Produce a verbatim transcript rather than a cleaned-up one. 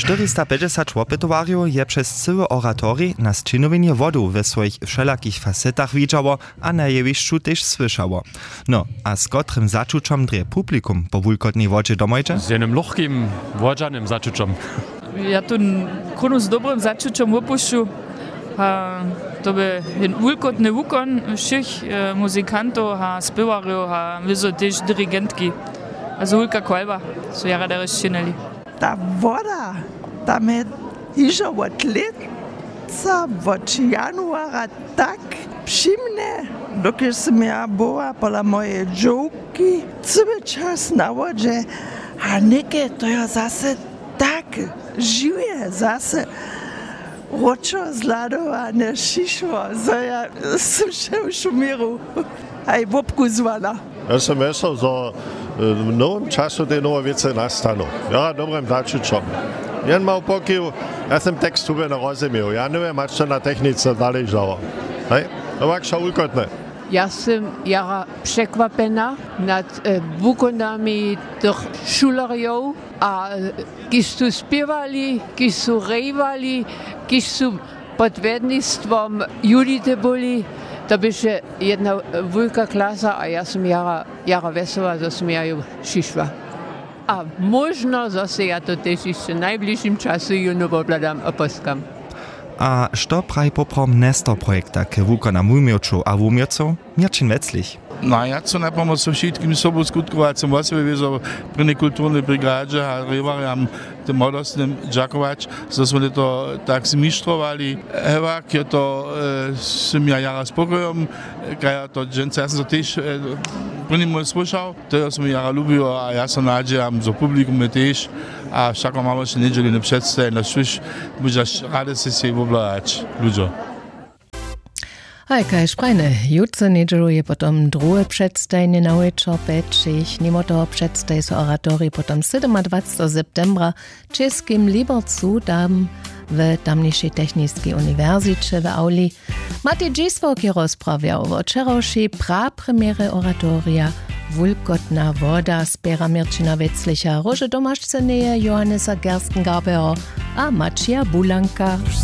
czterysta pięćdziesiąt łopytowarjów je przez cały oratorij na sczynowienie wodu we swoich wszelakich facetach widziało, a na jewiszczu też słyszało. No, a z kotrym zaczuczom drie publikum po wulkotnej wodzie domojcze? Z jednym lochkim, wodzanym zaczuczom. Ja tu kronu z dobrym zaczuczom opuszczu. Ha, to by ten wulkotny wukon všich e, muzykantów, ha, spiewarów, ha, wizo też dirigentki. Also Hulka Kolba, so jara da rozčinali. Ta woda, tam je ižo od leca, od januara tak přimne, dokud jsem ja bola pola moje džouky, celý čas na vodě, a neke to je zase tak živě, zase ročo zladované šišvo, so ja jsem šel šumíru, a i bobku zvala. Ja sam myslel, že v novém času ty nové věci nastanou. Ja dobrým začučom. Jen mal pokýv, ja jsem text tube nerozumil. Ja neviem, až to na technice záležalo. Hej? To var čo ulkotné. Ja som jara překvapena nad e, wukonami tych šulerjov a když tu spievali, když su rejvali, když su pod vednictvom Judite boli, to byše jedna veľká klasa a ja som jara, jara veselá, že som ja ju šišla. A možno zase ja to tež ešte najbližším času ju novobladám a poskam. A što praj poprom Nestor projekta k wukona Mulmioczu a Wumioców? Mirčin Wetzlich. No ja chcę na pomoc wszystkim sobą skutkować, som własne wiezo przy kulturnej brygadzie a rywariam tym młodostnym dziakować, że jsme to tak zmistrowali. Hewak je to e, som ja jara spokojom, kaj to dżęce, ja som to też e, przy nim słyszał, to ja som jara lubił, a ja som nadziejam, że publikum je też, a všako mamy się niedzieli na przedstawie, na świś, będziesz rady się się wobladać ludzie. Aj, kaj šprajne, jutce nedželu je potom druhe předstajne na Ujčo Pečich, mimo toho předstaj so oratorij potom dvacátého sedmého septembra v Českém Libercu, tam w tamniejszej technicznej uniwersycie w auli. Matej Dziswok je rozprawiał o wczorajszej prapremiery oratoria Wulkotna woda spiera Mirčina Wetzlicha, Rože Domašceneje, Johannesa Gerstengarbeho a Macia Bulanka.